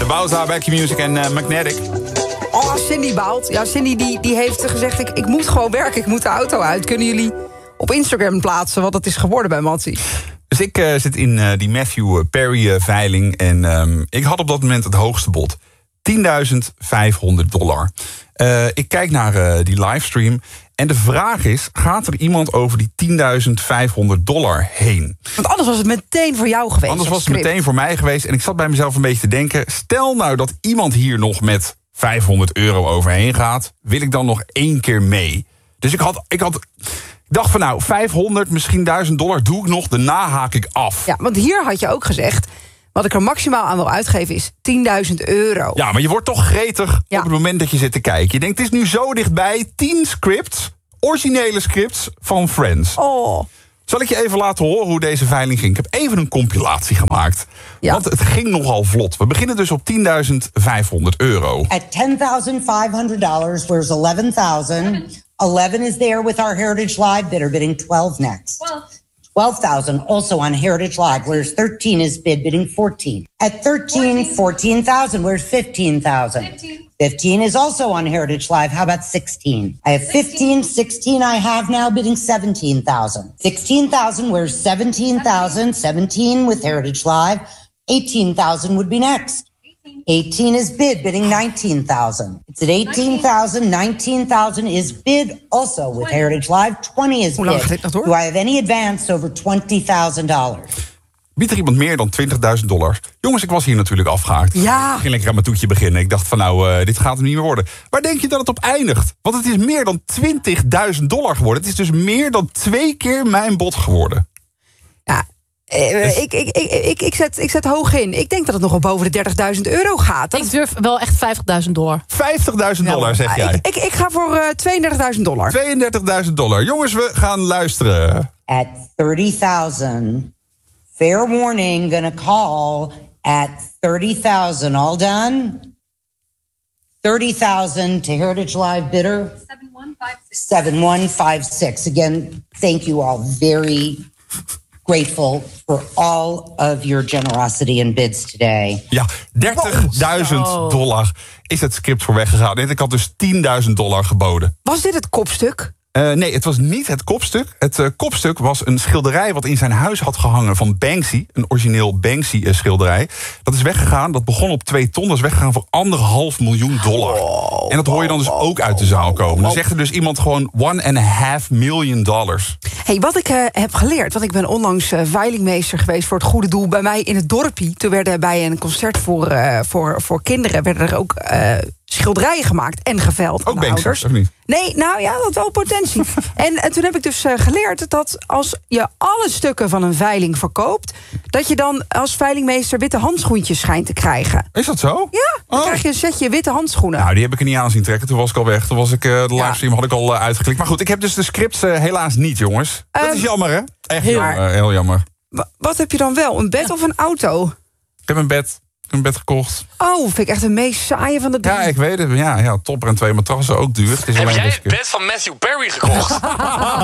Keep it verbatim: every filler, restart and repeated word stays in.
Bowser, Back Your Music en uh, Magnetic. Oh, Cindy baalt. Ja, Cindy die, die heeft gezegd, ik, ik moet gewoon werken, ik moet de auto uit. Kunnen jullie op Instagram plaatsen wat het is geworden bij Mattie? Dus ik uh, zit in uh, die Matthew Perry-veiling uh, en um, ik had op dat moment het hoogste bod. tienduizend vijfhonderd dollar. Uh, ik kijk naar uh, die livestream en de vraag is, gaat er iemand over die tienduizend vijfhonderd dollar heen? Want anders was het meteen voor jou geweest. Anders was het meteen voor mij geweest. En ik zat bij mezelf een beetje te denken, stel nou dat iemand hier nog met vijfhonderd euro overheen gaat, wil ik dan nog één keer mee? Dus ik had, ik had, ik dacht van nou, vijfhonderd, misschien duizend dollar doe ik nog, daarna haak ik af. Ja, want hier had je ook gezegd, wat ik er maximaal aan wil uitgeven is tienduizend euro. Ja, maar je wordt toch gretig ja. op het moment dat je zit te kijken. Je denkt, het is nu zo dichtbij, tien scripts, originele scripts van Friends. Oh. Zal ik je even laten horen hoe deze veiling ging? Ik heb even een compilatie gemaakt. Ja. Want het ging nogal vlot. We beginnen dus op tienduizend vijfhonderd euro. At ten thousand five hundred dollars, where's eleven thousand? eleven is there with our Heritage Live bidder, bidding twelve next. twelve. twelve thousand also on Heritage Live, whereas thirteen is bid, bidding fourteen. At thirteen, fourteen thousand, where's fifteen thousand? fifteen. fifteen is also on Heritage Live. How about sixteen? I have fifteen, sixteen I have now, bidding seventeen thousand. sixteen thousand, where's seventeen thousand? seventeen with Heritage Live. eighteen thousand would be next. eighteen is bid, bidding nineteen thousand. It's at eighteen thousand. nineteen thousand is bid also with Heritage Live. twenty is bid. Do I have any advance over twenty thousand dollars? Biedt er iemand meer dan twintigduizend dollar? Jongens, ik was hier natuurlijk afgehaakt. Ja. Ik ging lekker aan mijn toetje beginnen. Ik dacht van nou, uh, dit gaat hem niet meer worden. Waar denk je dat het op eindigt? Want het is meer dan twintigduizend dollar geworden. Het is dus meer dan twee keer mijn bod geworden. Ja. Uh, ik, ik, ik, ik, ik, zet, ik zet hoog in. Ik denk dat het nog wel boven de dertigduizend euro gaat. Dat ik durf wel echt vijftigduizend dollar. vijftigduizend dollar, ja, zeg jij? Ik, ik, ik ga voor uh, tweeëndertigduizend dollar. tweeëndertigduizend dollar. Jongens, we gaan luisteren. At thirty thousand. Fair warning, gonna call at thirty thousand. All done? thirty thousand to Heritage Live bidder. seven one five six. seven one five six. Again, thank you all. Very grateful for all of your generosity and bids today. Ja, dertigduizend dollar is het script voor weggegaan. En ik had dus tienduizend dollar geboden. Was dit het kopstuk? Uh, nee, het was niet het kopstuk. Het uh, kopstuk was een schilderij wat in zijn huis had gehangen van Banksy. Een origineel Banksy-schilderij. Dat is weggegaan, dat begon op twee ton. Dat is weggegaan voor anderhalf miljoen dollar. Oh, en dat hoor je dan dus ook uit de zaal komen. Dan zegt er dus iemand gewoon one and a half million dollars. Hey, wat ik uh, heb geleerd, want ik ben onlangs uh, veilingmeester geweest voor het goede doel bij mij in het dorpie. Toen werden bij een concert voor, uh, voor, voor kinderen werden er ook uh, schilderijen gemaakt en geveld. Ook Banksy, of niet? Nee, nou ja, dat wel potentie. en, en toen heb ik dus uh, geleerd dat als je alle stukken van een veiling verkoopt, dat je dan als veilingmeester witte handschoentjes schijnt te krijgen. Is dat zo? Ja, dan oh. krijg je een setje witte handschoenen. Nou, die heb ik er niet aan zien trekken. Toen was ik al weg. Toen was ik uh, de livestream ja. had ik al uh, uitgeklikt. Maar goed, ik heb dus de scripts uh, helaas niet, jongens. Dat um, is jammer, hè? Echt heel, jammer, uh, heel jammer. W- wat heb je dan wel? Een bed of een auto? Ik heb een bed. Een bed gekocht. Oh, vind ik echt een meest saaie van de drie. Ja, ik weet het. Ja, ja, topper en twee matrassen, ook duur. Het is heb alleen jij het bed van Matthew Perry gekocht?